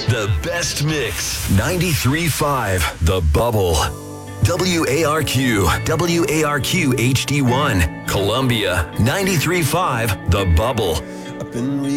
The best mix. 93.5 The Bubble. WARQ HD1. Columbia. 93.5 The Bubble.